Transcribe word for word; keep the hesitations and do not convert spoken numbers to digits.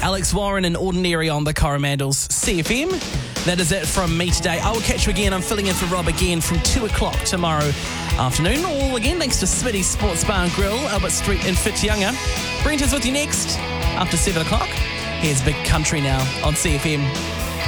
Alex Warren and Ordinary on the Coromandels C F M. That is it from me today. I will catch you again. I'm filling in for Rob again from two o'clock tomorrow afternoon. All again thanks to Smitty's Sports Bar and Grill, Albert Street in Whitianga. Brent is with you next after seven o'clock. Here's Big Country now on C F M.